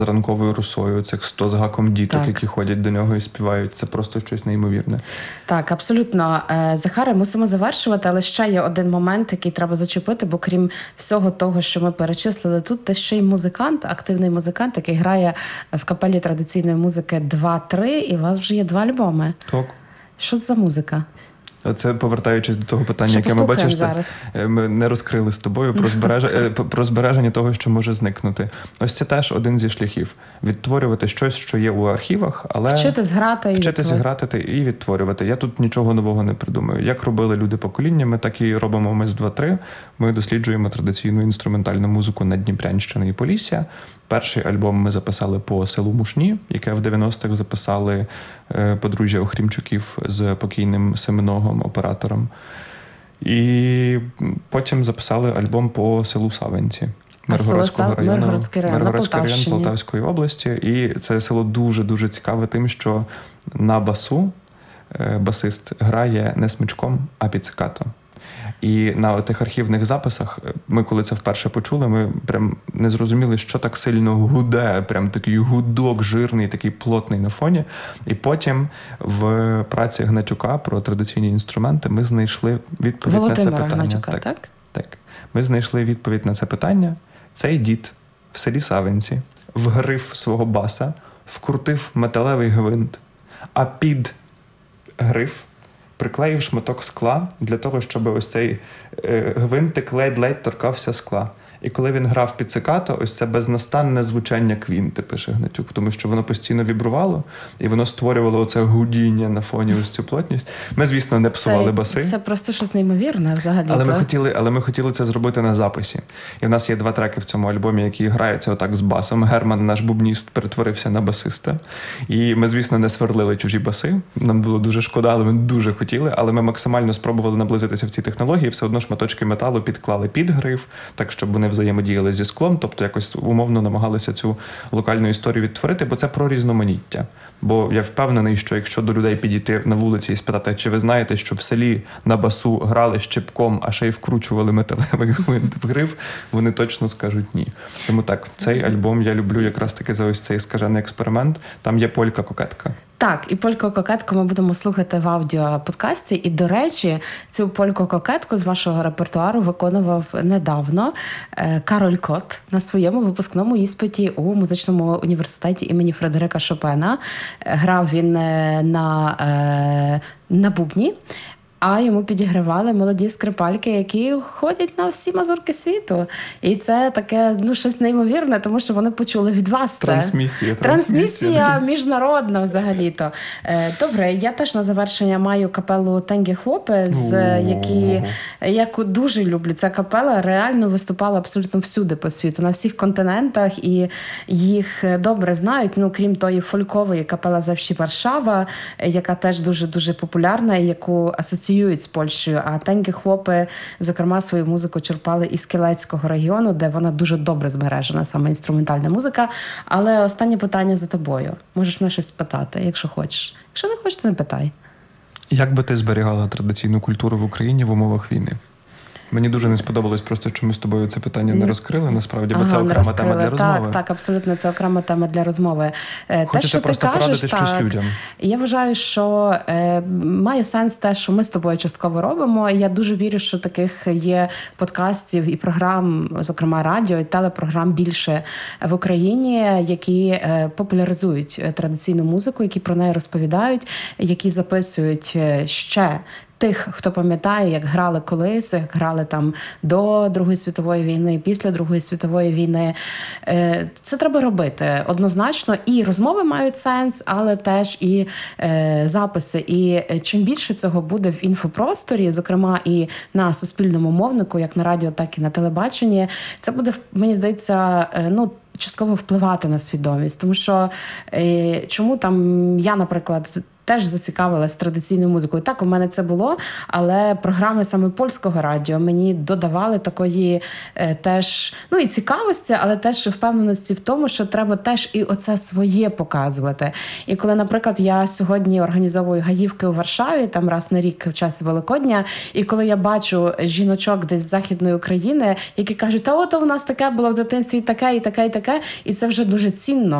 ранковою росою, цих 100 з гаком діток, Так. які ходять до нього і співають. Це просто щось неймовірне. Так, абсолютно. Захаре, мусимо завершувати, але ще є один момент, який треба зачепити, бо крім всього того, що ми перечислили тут, ти ще й музикант, активний музикант, який грає в капелі традиційної музики 2-3, і у вас вже є 2 альбоми. Так. Що це за музика? Це повертаючись до того питання, Що яке ми бачиш, зараз? Ми не розкрили з тобою про збереження того, що може зникнути. Ось це теж один зі шляхів. Відтворювати щось, що є у архівах, але Вчитись грати і відтворювати. Я тут нічого нового не придумаю. Як робили люди поколіннями, так і робимо ми з 2-3. Ми досліджуємо традиційну інструментальну музику Наддніпрянщини і Полісся. Перший альбом ми записали по селу Мушні, яке в 90-х записали подружжя Охрімчуків з покійним Семеногом, оператором. І потім записали альбом по селу Савинці Миргородського району, Миргородський район Полтавської області. І це село дуже-дуже цікаве тим, що на басу басист грає не смичком, а піцикато. І на тих архівних записах ми, коли це вперше почули, ми прям не зрозуміли, що так сильно гуде, прям такий гудок жирний, такий плотний на фоні. І потім в праці Гнатюка про традиційні інструменти ми знайшли відповідь Володимира на це питання. Гнатюка, так? Так. Ми знайшли відповідь на це питання. Цей дід в селі Савинці в гриф свого баса вкрутив металевий гвинт, а під гриф приклеїв шматок скла для того, щоб ось цей гвинтик ледь-ледь торкався скла. І коли він грав піцикато, ось це безнастанне звучання квінти, пише Гнатюк, тому що воно постійно вібрувало, і воно створювало оце гудіння на фоні ось цю плотність. Ми, звісно, не псували баси. Це просто щось неймовірне взагалі. Але ми хотіли це зробити на записі. І в нас є 2 треки в цьому альбомі, які граються отак з басом. Герман, наш бубніст, перетворився на басиста. І ми, звісно, не сверлили чужі баси. Нам було дуже шкода, але ми дуже хотіли. Але ми максимально спробували наблизитися в ці технології. Все одно шматочки металу підклали під гриф, так, щоб вони взаємодіяли зі склом, тобто якось умовно намагалися цю локальну історію відтворити, бо це про різноманіття. Бо я впевнений, що якщо до людей підійти на вулиці і спитати, чи ви знаєте, що в селі на басу грали щепком, а ще й вкручували металевий гвинт в гриф, вони точно скажуть ні. Тому так, цей альбом я люблю якраз таки за ось цей скажений експеримент. Там є полька-кокетка. Так, і польку-кокетку ми будемо слухати в аудіоподкасті. І, до речі, цю польку-кокетку з вашого репертуару виконував недавно Кароль Кот на своєму випускному іспиті у музичному університеті імені Фредерика Шопена. Грав він на бубні, а йому підігравали молоді скрипальки, які ходять на всі мазурки світу. І це таке, щось неймовірне, тому що вони почули від вас це. Трансмісія міжнародна взагалі-то. Добре, я теж на завершення маю капелу Тенгі Хлопець, яку дуже люблю. Ця капела реально виступала абсолютно всюди по світу, на всіх континентах, і їх добре знають. Крім тої фолькової капела Завші Варшава, яка теж дуже-дуже популярна, яку асоціюють з Польщею, а Тенгі Хлопи, зокрема, свою музику черпали із Кілецького району, де вона дуже добре збережена, саме інструментальна музика. Але останнє питання за тобою. Можеш мене щось спитати, якщо хочеш. Якщо не хочеш, то не питай. Як би ти зберігала традиційну культуру в Україні в умовах війни? Мені дуже не сподобалось просто, що ми з тобою це питання не розкрили, насправді, бо це окрема тема для розмови. Так, абсолютно, це окрема тема для розмови. Хочете просто порадити щось людям? Я вважаю, що має сенс те, що ми з тобою частково робимо. Я дуже вірю, що таких є подкастів і програм, зокрема радіо, і телепрограм більше в Україні, які популяризують традиційну музику, які про неї розповідають, які записують ще тих, хто пам'ятає, як грали колись, як грали там до Другої світової війни, після Другої світової війни. Це треба робити однозначно. І розмови мають сенс, але теж і записи. І чим більше цього буде в інфопросторі, зокрема і на суспільному мовнику, як на радіо, так і на телебаченні, це буде, мені здається, частково впливати на свідомість. Тому що чому там я, наприклад, теж зацікавилась традиційною музикою. Так, у мене це було, але програми саме польського радіо мені додавали такої теж, і цікавості, але теж впевненості в тому, що треба теж і оце своє показувати. І коли, наприклад, я сьогодні організовую гаївки у Варшаві, там раз на рік в час Великодня, і коли я бачу жіночок десь з Західної України, які кажуть, та от у нас таке було в дитинстві, таке, і таке, і таке, і це вже дуже цінно.